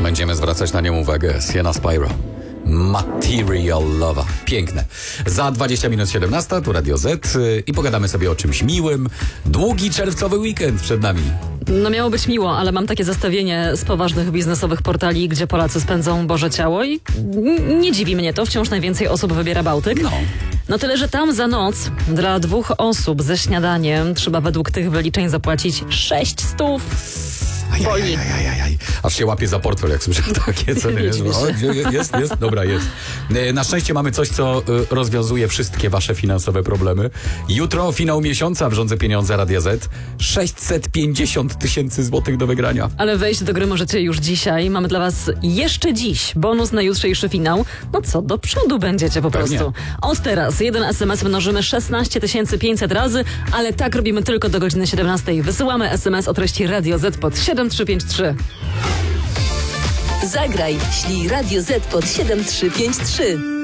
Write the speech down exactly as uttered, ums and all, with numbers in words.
Będziemy zwracać na nią uwagę. Sienna Spyro. Material Lover. Piękne. Za dwadzieścia minut siedemnasta, tu Radio Z yy, i pogadamy sobie o czymś miłym. Długi czerwcowy weekend przed nami. No miało być miło, ale mam takie zestawienie z poważnych biznesowych portali, gdzie Polacy spędzą Boże Ciało i n- nie dziwi mnie to, wciąż najwięcej osób wybiera Bałtyk. No. No tyle, że tam za noc dla dwóch osób ze śniadaniem trzeba według tych wyliczeń zapłacić sześć stów. Boli. Ajajajajaj. Aż się łapie za portfel, jak słyszę takie ceny. Nie dziwię się. O, jest, jest, dobra, jest. Na szczęście mamy coś, co y, rozwiązuje wszystkie wasze finansowe problemy. Jutro finał miesiąca w Rządze Pieniądze Radia Z. sześćset pięćdziesiąt tysięcy złotych do wygrania. Ale wejść do gry możecie już dzisiaj. Mamy dla was jeszcze dziś bonus na jutrzejszy finał. No co, do przodu będziecie po Pewnie. prostu. Od teraz jeden es em es mnożymy szesnaście tysięcy pięćset razy, ale tak robimy tylko do godziny siedemnastej. Wysyłamy es em es o treści Radio Z pod siedem trzy pięć trzy. Zagraj, ślij Radio Z pod siedem trzy pięć trzy.